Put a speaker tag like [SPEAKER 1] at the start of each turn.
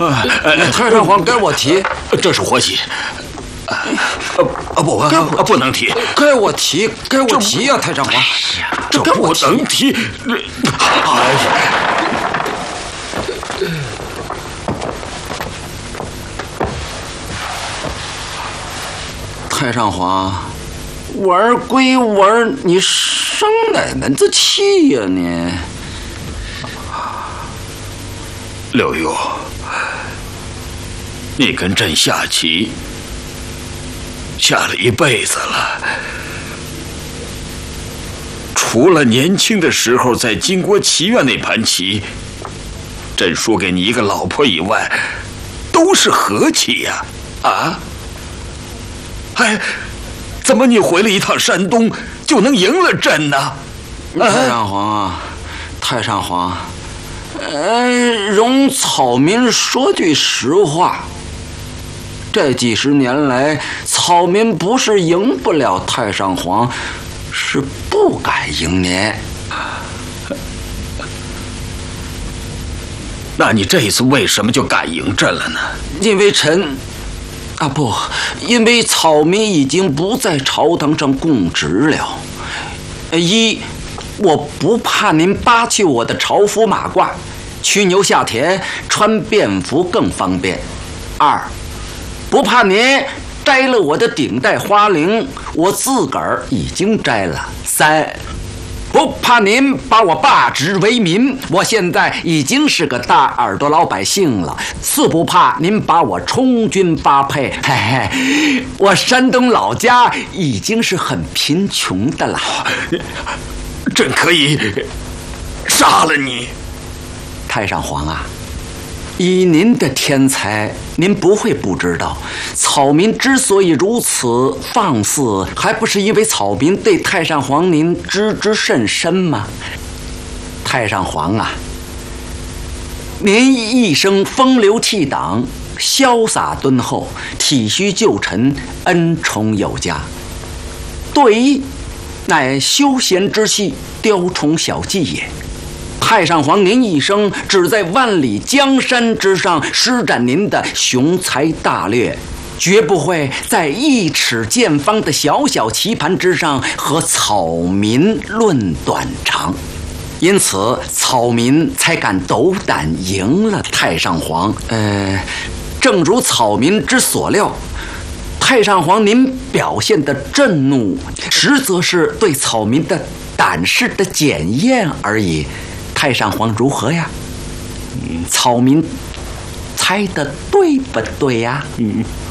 [SPEAKER 1] 太上皇该我提，
[SPEAKER 2] 这是活喜。不能提。
[SPEAKER 1] 该我提呀，太上皇。
[SPEAKER 2] 这不能提。
[SPEAKER 1] 太上皇，玩归玩，你生哪门子气呀你？
[SPEAKER 2] 刘墉，你跟朕下棋下了一辈子了，除了年轻的时候在金国棋院那盘棋，朕输给你一个老婆以外，都是和棋呀！怎么你回了一趟山东就能赢了朕呢？
[SPEAKER 1] 太上皇啊，太上皇，容草民说句实话，这几十年来，草民不是赢不了太上皇，是不敢赢您。
[SPEAKER 2] 那你这一次为什么就敢赢朕了呢？
[SPEAKER 1] 因为因为草民已经不在朝堂上供职了。我不怕您扒去我的朝服马褂，驱牛下田，穿便服更方便。不怕您摘了我的顶戴花翎，我自个儿已经摘了。不怕您把我罢职为民，我现在已经是个大耳朵老百姓了。不怕您把我充军发配，我山东老家已经是很贫穷的了。
[SPEAKER 2] 朕可以杀了你。
[SPEAKER 1] 太上皇啊，以您的天才，您不会不知道，草民之所以如此放肆，还不是因为草民对太上皇您知之甚深吗？太上皇啊，您一生风流倜傥，潇洒敦厚，体恤旧臣，恩宠有加。对弈乃休闲之戏，雕虫小技也。太上皇您一生只在万里江山之上施展您的雄才大略，绝不会在一尺见方的小小棋盘之上和草民论短长，因此草民才敢斗胆赢了太上皇。正如草民之所料，太上皇您表现的震怒，实则是对草民的胆识的检验而已。太上皇如何呀？草民猜得对不对呀？